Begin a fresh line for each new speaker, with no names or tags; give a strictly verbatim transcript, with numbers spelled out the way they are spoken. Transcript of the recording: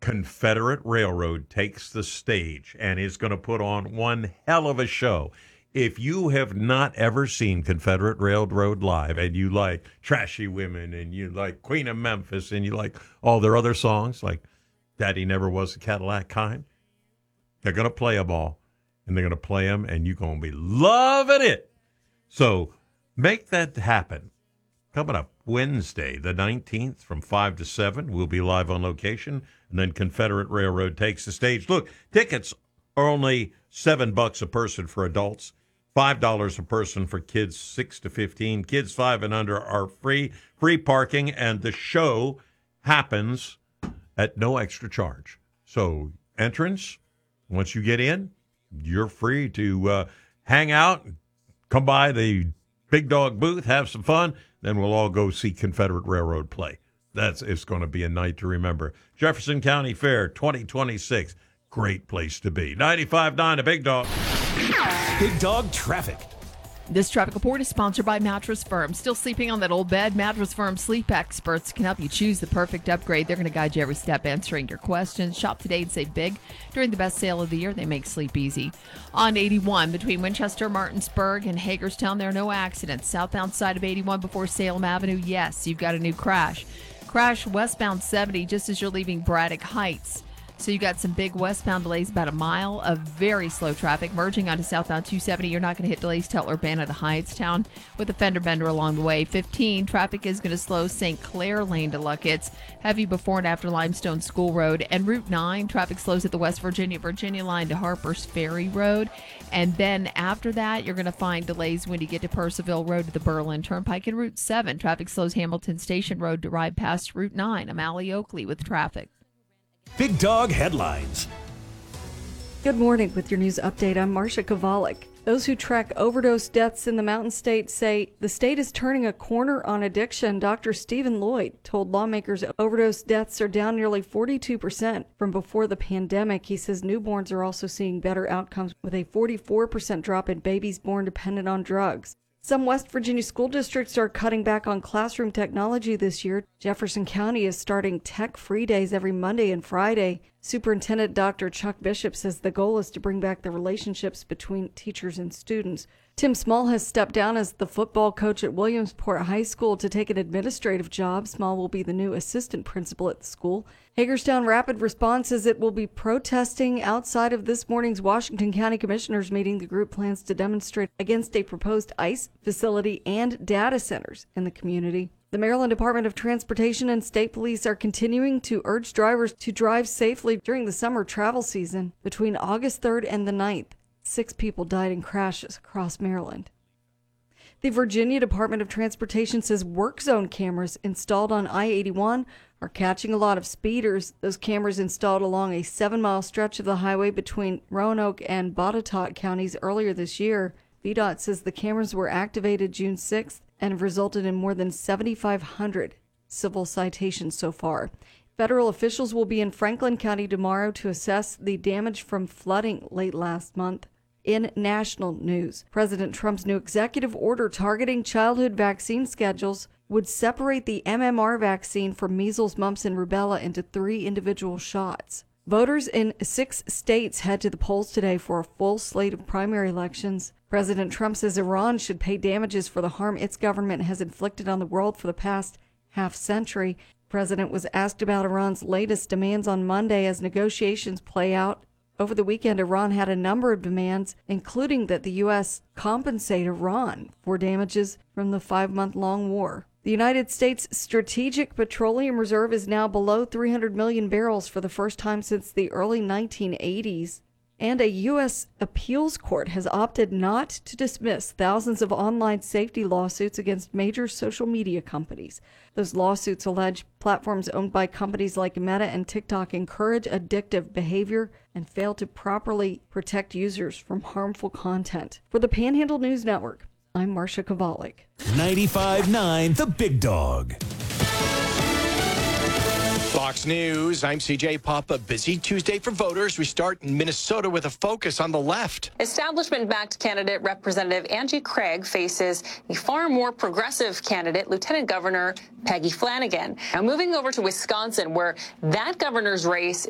Confederate Railroad takes the stage and is going to put on one hell of a show. If you have not ever seen Confederate Railroad live and you like Trashy Women and you like Queen of Memphis and you like all their other songs like Daddy Never Was a Cadillac Kind, they're going to play them all, and they're going to play them, and you're going to be loving it. So make that happen. Coming up Wednesday, the nineteenth, from five to seven, we'll be live on location, and then Confederate Railroad takes the stage. Look, tickets are only seven bucks a person for adults, five dollars a person for kids six to fifteen. Kids five and under are free, free parking, and the show happens at no extra charge. So entrance, once you get in, you're free to uh, hang out, come by the Big Dog booth, have some fun. Then we'll all go see Confederate Railroad play. That's it's going to be a night to remember. Jefferson County Fair twenty twenty-six. Great place to be. ninety-five point nine The Big Dog.
Big Dog Traffic.
This traffic report is sponsored by Mattress Firm. Still sleeping on that old bed? Mattress Firm sleep experts can help you choose the perfect upgrade. They're going to guide you every step, answering your questions. Shop today and save big. During the best sale of the year, they make sleep easy. On eighty-one, between Winchester, Martinsburg, and Hagerstown, there are no accidents. Southbound side of eighty-one before Salem Avenue, yes, you've got a new crash. Crash westbound seventy just as you're leaving Braddock Heights. So you got some big westbound delays, about a mile of very slow traffic. Merging onto southbound two seventy, you're not going to hit delays till Urbana to Hyattstown with a fender bender along the way. fifteen, traffic is going to slow Saint Clair Lane to Luckett's. Heavy before and after Limestone School Road. And Route nine, traffic slows at the West Virginia, Virginia line to Harper's Ferry Road. And then after that, you're going to find delays when you get to Purcellville Road to the Berlin Turnpike. And Route seven, traffic slows Hamilton Station Road to ride past Route nine. I'm Allie Oakley with traffic.
Big Dog Headlines.
Good morning. With your news update, I'm Marcia Kovalik. Those who track overdose deaths in the Mountain State say the state is turning a corner on addiction. Doctor Stephen Lloyd told lawmakers overdose deaths are down nearly forty-two percent from before the pandemic. He says newborns are also seeing better outcomes, with a forty-four percent drop in babies born dependent on drugs. Some West Virginia school districts are cutting back on classroom technology this year. Jefferson County is starting tech-free days every Monday and Friday. Superintendent Doctor Chuck Bishop says the goal is to bring back the relationships between teachers and students. Tim Small has stepped down as the football coach at Williamsport High School to take an administrative job. Small will be the new assistant principal at the school. Hagerstown Rapid Response says it will be protesting outside of this morning's Washington County Commissioners meeting. The group plans to demonstrate against a proposed ICE facility and data centers in the community. The Maryland Department of Transportation and state police are continuing to urge drivers to drive safely during the summer travel season. Between August third and the ninth, six people died in crashes across Maryland. The Virginia Department of Transportation says work zone cameras installed on I eighty-one are catching a lot of speeders. Those cameras installed along a seven-mile stretch of the highway between Roanoke and Botetourt counties earlier this year. V DOT says the cameras were activated June sixth and have resulted in more than seventy-five hundred civil citations so far. Federal officials will be in Franklin County tomorrow to assess the damage from flooding late last month. In national news, President Trump's new executive order targeting childhood vaccine schedules would separate the M M R vaccine from measles, mumps, and rubella into three individual shots. Voters in six states head to the polls today for a full slate of primary elections. President Trump says Iran should pay damages for the harm its government has inflicted on the world for the past half century. The president was asked about Iran's latest demands on Monday as negotiations play out. Over the weekend, Iran had a number of demands, including that the U S compensate Iran for damages from the five-month-long war. The United States Strategic Petroleum Reserve is now below three hundred million barrels for the first time since the early nineteen eighties. And a U S appeals court has opted not to dismiss thousands of online safety lawsuits against major social media companies. Those lawsuits allege platforms owned by companies like Meta and TikTok encourage addictive behavior and fail to properly protect users from harmful content. For the Panhandle News Network, I'm Marcia Kovalik.
ninety-five point nine The Big Dog.
Fox News, I'm C J Papa. Busy Tuesday for voters. We start in Minnesota with a focus on the left.
Establishment-backed candidate Representative Angie Craig faces a far more progressive candidate, Lieutenant Governor Peggy Flanagan. Now moving over to Wisconsin, where that governor's race